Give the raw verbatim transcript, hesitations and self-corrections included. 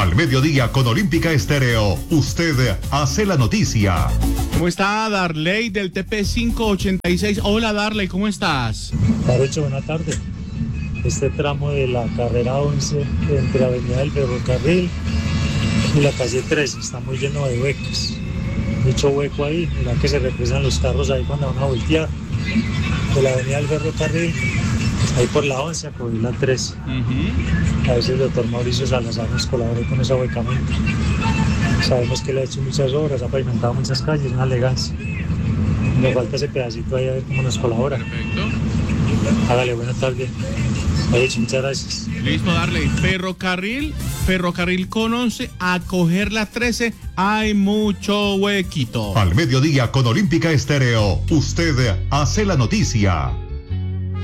Al mediodía con Olímpica Estéreo, usted hace la noticia. ¿Cómo está Darley del T P quinientos ochenta y seis? Hola Darley, ¿cómo estás? Jarocho, buena tarde. Este tramo de la carrera once entre Avenida del Ferrocarril y la calle trece está muy lleno de huecos. Mucho hueco ahí, mira que se represan los carros ahí cuando van a voltear. De la Avenida del Ferrocarril, ahí por la once a coger la trece. Uh-huh. A veces el doctor Mauricio Salazar nos colabora con ese huecamiento. Sabemos que le ha hecho muchas obras, ha pavimentado muchas calles, una elegancia. Nos falta ese pedacito ahí a ver cómo nos colabora. Perfecto. Hágale, buena tarde. Oye, muchas gracias. Listo, Darley. Ferrocarril, ferrocarril con once, a coger la trece, hay mucho huequito. Al mediodía con Olímpica Estéreo, usted hace la noticia.